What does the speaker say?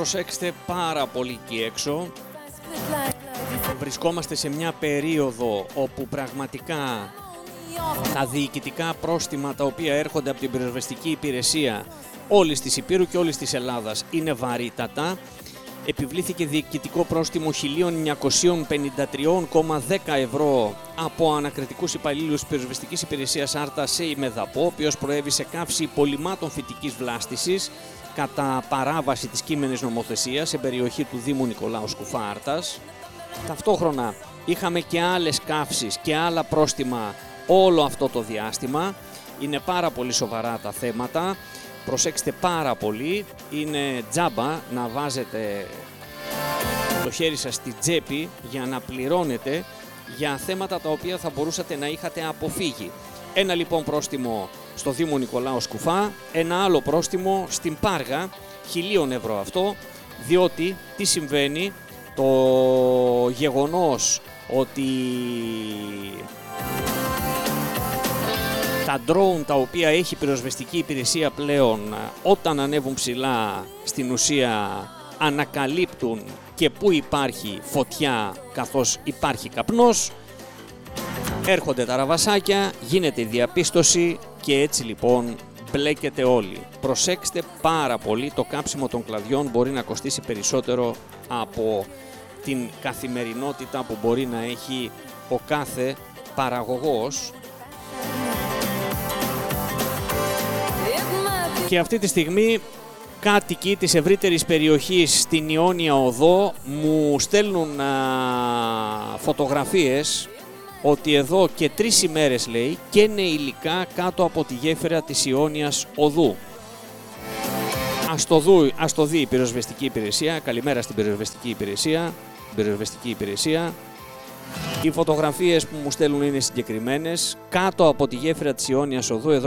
Προσέξτε πάρα πολύ εκεί έξω. Βρισκόμαστε σε μια περίοδο όπου πραγματικά τα διοικητικά πρόστιμα τα οποία έρχονται από την πυροσβεστική υπηρεσία όλης της Υπήρου και όλης της Ελλάδας είναι βαρύτατα. Επιβλήθηκε διοικητικό πρόστιμο 1.953,10 ευρώ από ανακριτικούς υπαλλήλους της πυροσβεστικής υπηρεσίας Άρτα σε ημεδαπό, ο οποίος προέβη σε καύση υπολειμμάτων φυτικής βλάστησης κατά παράβαση της κείμενης νομοθεσίας σε περιοχή του Δήμου Νικολάου Σκουφά Άρτας. Ταυτόχρονα είχαμε και άλλες καύσεις και άλλα πρόστιμα όλο αυτό το διάστημα. Είναι πάρα πολύ σοβαρά τα θέματα. Προσέξτε πάρα πολύ, είναι τζάμπα να βάζετε το χέρι σας στη τσέπη για να πληρώνετε για θέματα τα οποία θα μπορούσατε να είχατε αποφύγει. Ένα λοιπόν πρόστιμο στο Δήμο Νικολάου Σκουφά, ένα άλλο πρόστιμο στην Πάργα, 1.000 ευρώ αυτό, διότι τι συμβαίνει, το γεγονός ότι τα drone τα οποία έχει η πυροσβεστική υπηρεσία πλέον όταν ανέβουν ψηλά στην ουσία ανακαλύπτουν και πού υπάρχει φωτιά καθώς υπάρχει καπνός, έρχονται τα ραβασάκια, γίνεται η διαπίστωση και έτσι λοιπόν μπλέκεται όλοι. Προσέξτε πάρα πολύ, το κάψιμο των κλαδιών μπορεί να κοστίσει περισσότερο από την καθημερινότητα που μπορεί να έχει ο κάθε παραγωγός. Και αυτή τη στιγμή κάτοικοι της ευρύτερης περιοχής στην Ιόνια Οδό μου στέλνουν φωτογραφίες ότι εδώ και 3 ημέρες, λέει, καίνε υλικά κάτω από τη γέφυρα της Ιόνιας Οδού. Ας το δει η πυροσβεστική υπηρεσία. Καλημέρα στην πυροσβεστική υπηρεσία. Οι φωτογραφίες που μου στέλνουν είναι συγκεκριμένες. Κάτω από τη γέφυρα της Ιόνιας Οδού, εδώ